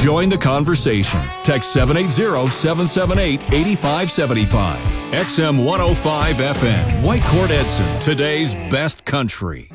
Join the conversation. Text 780-778-8575. XM 105 FM. Whitecourt Edson, today's best country.